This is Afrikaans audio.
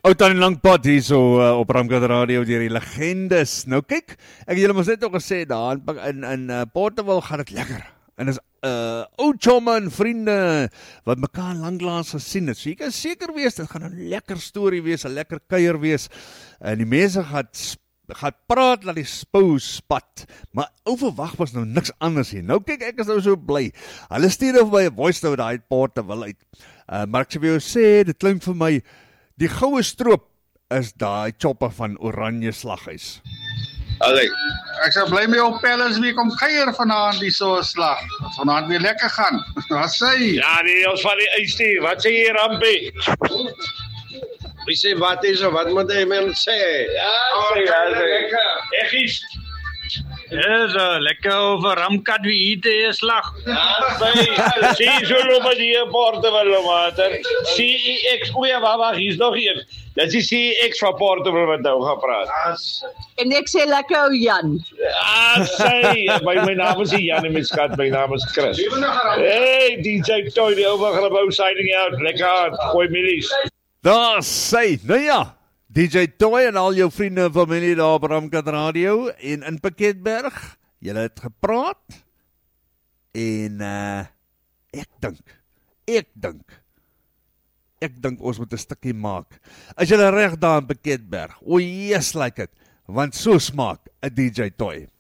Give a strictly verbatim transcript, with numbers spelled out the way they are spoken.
Oud aan die lang pad hier so uh, op Ramkat Radio deur die legendes. Nou kyk, ek het julle mos net ook gesê daar in in, in uh, Portugal gaan dit lekker. En is uh, ou chomme en vriende wat mekaar lanklaas gesien het. So jy kan seker wees dit gaan 'n lekker storie wees, 'n lekker kuier wees. En die mense gaan gaan praat dat die spou spat. Maar ou verwag was nou niks anders hier. Nou kyk, ek is nou so bly. Hulle stuur of my 'n voice note daai Portugal uit. Uh, maar ek sê vir jou sê, dit klink vir my die goue stroop is daai chopper van Oranje Slaghuis. Alright. Ek sal bly met jou pelles wie kom kuier vanaand die so slag. Vanaand weer lekker gaan. Wat sê jy? Ja, nee, ons van die uitstuur. Wat sê jy, Rampie? Wie sê wat is er? Wat moet hy men sê? Ja, oh, sê, ja, sê. lekker. Ek is... Ja, so lekker over Ramkat wie eet is slag. Ja, sê. Sê zullen we die Portugal water. C E X, o ja, waar, waar, hier is nog een. Dat is C E X van Portugal wat nou gaan praat. En ek sê lekker ou Jan. Ah, sê. My, my naam is Jan en my skat, my naam is Chris. Hey, D J Toy, die over gaan bou signing out. Lekker aan, gooi milies. Daar sê, nou ja, D J Toy en al jou vriende en familie daar op Ramkat Radio en in Piketberg, julle het gepraat en uh, ek dink, ek dink, ek dink ons moet 'n stukkie maak. As julle reg daar in Piketberg, o yes like it, want so smaak 'n D J Toy.